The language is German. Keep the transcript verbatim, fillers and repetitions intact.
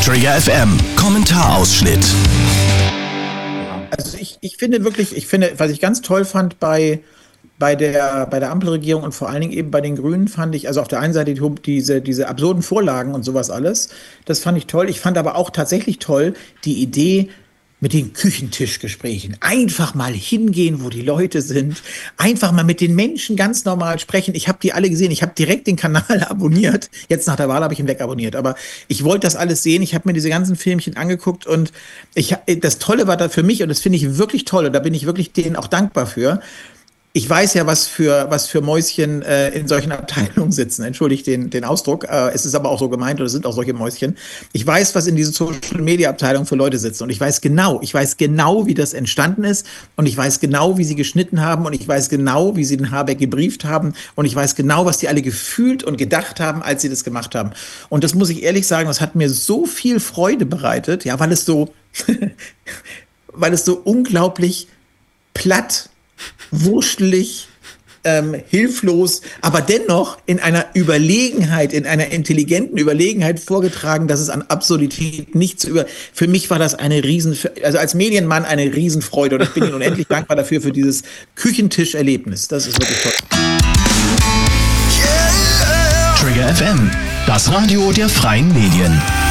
Trigger F M, Kommentarausschnitt. Also ich, ich finde wirklich, ich finde, was ich ganz toll fand bei, bei der, bei der Ampelregierung und vor allen Dingen eben bei den Grünen fand ich, also auf der einen Seite die, diese, diese absurden Vorlagen und sowas alles, das fand ich toll. Ich fand aber auch tatsächlich toll die Idee mit den Küchentischgesprächen. Einfach mal hingehen, wo die Leute sind. Einfach mal mit den Menschen ganz normal sprechen. Ich habe die alle gesehen. Ich habe direkt den Kanal abonniert. Jetzt nach der Wahl habe ich ihn wegabonniert. Aber ich wollte das alles sehen. Ich habe mir diese ganzen Filmchen angeguckt. Und ich, das Tolle war da für mich, und das finde ich wirklich toll, und da bin ich wirklich denen auch dankbar für. Ich weiß ja, was für, was für Mäuschen äh, in solchen Abteilungen sitzen. Entschuldigt den, den Ausdruck. Äh, es ist aber auch so gemeint, oder es sind auch solche Mäuschen. Ich weiß, was in diesen Social-Media-Abteilungen für Leute sitzen. Und ich weiß genau, ich weiß genau, wie das entstanden ist. Und ich weiß genau, wie sie geschnitten haben. Und ich weiß genau, wie sie den Habeck gebrieft haben. Und ich weiß genau, was die alle gefühlt und gedacht haben, als sie das gemacht haben. Und das muss ich ehrlich sagen, das hat mir so viel Freude bereitet, ja, weil es so, weil es so unglaublich platt, wurstelig, ähm, hilflos, aber dennoch in einer Überlegenheit, in einer intelligenten Überlegenheit vorgetragen, dass es an Absurdität nichts über. Für mich war das eine riesen, also als Medienmann eine Riesenfreude, und ich bin Ihnen unendlich dankbar dafür, für dieses Küchentisch-Erlebnis. Das ist wirklich toll. Trigger F M, das Radio der freien Medien.